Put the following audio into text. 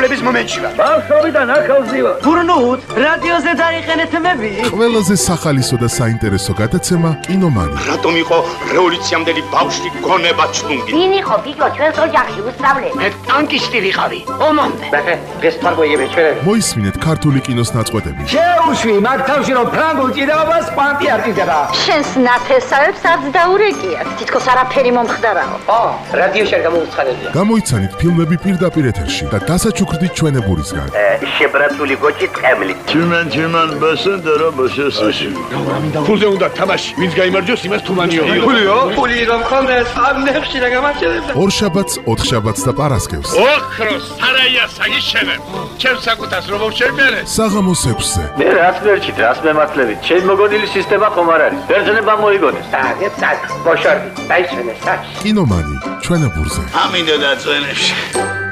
დასავლების მომენტში ვარ. ბავშვობიდან ახალზი ვარ. გურნუთ, რადიოზე დაიყენეთ მები. ყველაზე სახალისო და საინტერესო გადაცემა კინომანი. რატომ იყო რევოლუციამდელი ბავშვი გონება ჩუნგი? ვინ იყო გიგო ჩვენს ოჯახში უსწავლელი? მე ტანკისტი ვიყავი. ომამდე. ბახე, ეს თარგმნიები ჩვენები. მოისმინეთ ქართული კინოს ნაწყვეტები. შეუშვი მაგ თავში რომ ფრანგულ ჭიდაობას კვანტი არ ჭირდება. შენს ნათესავებს არც დაურეკიათ. თითქოს არაფერი მომხდარაო. რადიოში არ გამოვცხადებია. გამოიცანით ფილმები პირდაპირ ეთერში და დასაჩუქრდით ჩვენებურისგან. შებრაცული გოჭი ტყემლით. Чиман басендера басесაში. ფულზე უნდა თამაში. ვინც გაიმარჯვოს, იმას თუმანიო. ფულიო? ფული რომ ხონდეს, ამ ნებში რა გამარჯვებდა. ორშაბათს, ოთხშაბათს და პარასკევს. ოქროს სარაია საგიშენებ. ჩემს საკუთას რომ შევმერე. საღამოს 6-ზე. მე რაც ვერჩით, რას მემართლებით. ჩემ მოგონილი სისტემა ხომ არ არის. ბერძნება მოიგონეს. წაგ, მოშორდი, დაიშვენე საჩ. კინომანი ჩვენებურზე. ამინდა და წვენებში.